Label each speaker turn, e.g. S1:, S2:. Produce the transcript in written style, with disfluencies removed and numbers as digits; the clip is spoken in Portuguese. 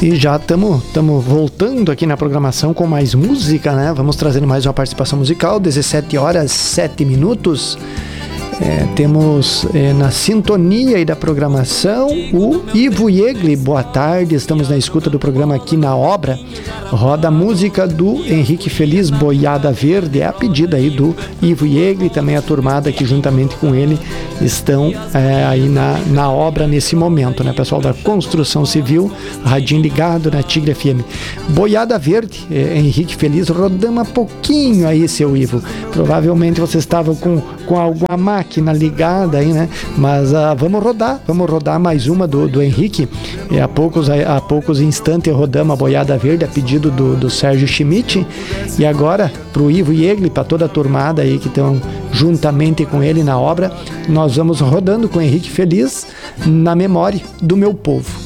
S1: E já estamos voltando aqui na programação com mais música, né? Vamos trazendo mais uma participação musical, 17 horas 7 minutos. Temos na sintonia aí da programação o Ivo Iegli. Boa tarde, estamos na escuta do programa Aqui na Obra. Roda a música do Henrique Feliz, Boiada Verde, é a pedida aí do Ivo Iegli, também a turmada que juntamente com ele estão aí na obra nesse momento, né? Pessoal da construção civil, radinho ligado na Tigre FM. Boiada Verde, Henrique Feliz, rodamos um pouquinho aí, seu Ivo. Provavelmente você estava com alguma máquina ligada aí, né? Mas vamos rodar mais uma do Henrique. Há poucos instantes rodamos a Boiada Verde a pedido do Sérgio Schmidt, e agora pro Ivo Iegli, para toda a turmada aí que estão juntamente com ele na obra, nós vamos rodando com o Henrique Feliz, Na Memória do Meu Povo.